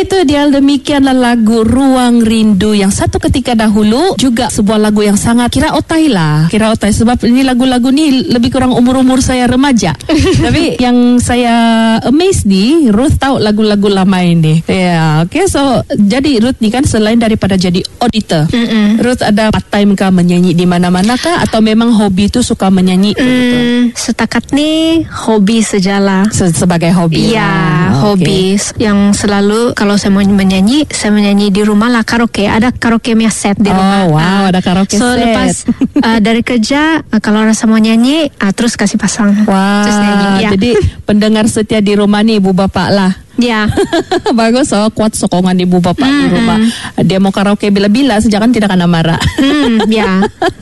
itu dia, demikianlah lagu Ruang Rindu yang satu ketika dahulu juga sebuah lagu yang sangat kira otai lah. Kira otai sebab ini lagu-lagu ni lebih kurang umur-umur saya remaja. Tapi yang saya amazed ni, Ruth tahu lagu-lagu lama ini. Okay, so jadi Ruth ni kan selain daripada jadi auditor, Ruth ada part time kah menyanyi di mana-mana kah atau memang hobi tu suka menyanyi? Setakat ni hobi sejalah. Sebagai hobi. Ya, hobi yang selalu kalau saya mau menyanyi, saya menyanyi di rumah lah, karaoke. Ada karaoke punya set di rumah. Wow, ada karaoke so, set. So lepas dari kerja, kalau rasa mau nyanyi, terus kasih pasang. Wow. Terus nyanyi. Ya. Jadi pendengar setia di rumah ni ibu bapak lah. Ya. Bagus, kuat sokongan ibu bapak di rumah. Dia mau karaoke bila-bila sejak kan tidak akan marah. Ya.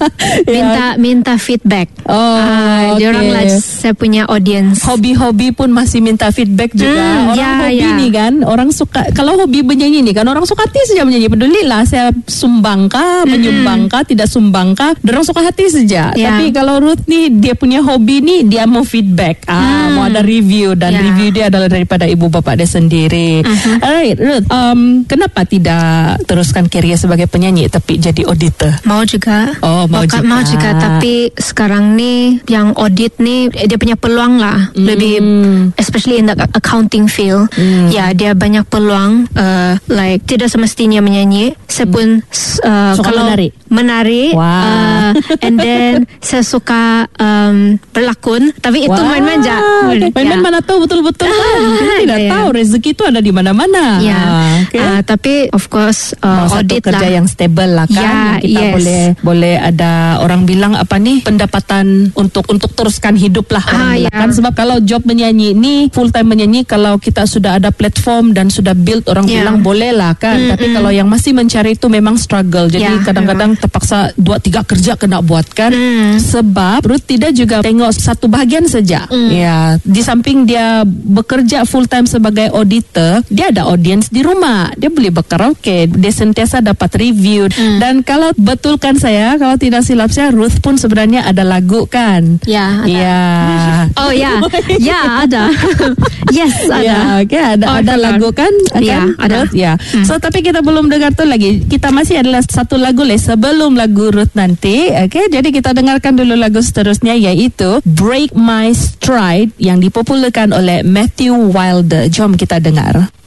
Minta feedback. Diorang lah saya punya audience. Hobi-hobi pun masih minta feedback juga. Orang hobi ni kan, orang suka, kalau hobi menyanyi ni kan, orang suka hati saja menyanyi. Pedulilah saya sumbang kah, menyumbang kah, tidak sumbang kah, orang suka hati saja. Tapi kalau Ruth ni, dia punya hobi ni, dia mau feedback. Mau ada review, dan review dia adalah daripada ibu bapak dia sendiri. Alright, Ruth, kenapa tidak teruskan kerjaya sebagai penyanyi tapi jadi auditor? Mau juga. Mau juga. Tapi sekarang ni yang audit ni dia punya peluang lah. Lebih especially in the accounting field. Ya, dia banyak peluang. Like tidak semestinya menyanyi. Saya pun kalau menari. Wow. And then saya suka berlakon. Tapi itu main-main je. Main-main mana tahu betul-betul kan. Kita tidak tahu rezeki itu ada di mana-mana. Tapi of course audit satu kerja yang stable lah kan. Kita boleh ada orang bilang apa nih, pendapatan untuk teruskan hidup lah orang bilang kan. Sebab kalau job menyanyi ni, full time menyanyi, kalau kita sudah ada platform dan sudah build, orang bilang boleh lah kan. Tapi kalau yang masih mencari itu memang struggle. Jadi kadang-kadang terpaksa 2-3 kerja kena buat kan. Sebab Ruth tidak juga tengok satu bahagian saja. Ya, di samping dia bekerja full time sebagai auditor, dia ada audience di rumah. Dia boleh berkaraoke, dia sentiasa dapat review. Dan kalau betulkan saya, kalau tidak silap saya, Ruth pun sebenarnya ada lagu kan? Ya, ada. Ya. Ya, ada. Yes, ada. Ada lagu kan? Ya, ada. Ruth, ya. So, tapi kita belum dengar tu lagi. Kita masih adalah satu lagu sebelum lagu Ruth nanti. Jadi kita dengarkan dulu lagu seterusnya, iaitu Break My Stride yang dipopularkan oleh Matthew Wilder. Jom kita dengar.